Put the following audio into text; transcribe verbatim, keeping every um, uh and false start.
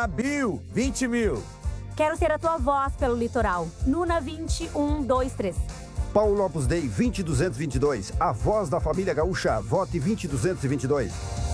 Nabil, vinte mil. Quero ser a tua voz pelo litoral. Nuna vinte, um, dois, três. Paulo Opus Dei vinte duzentos e vinte e dois. A voz da família gaúcha. Vote vinte duzentos e vinte e dois.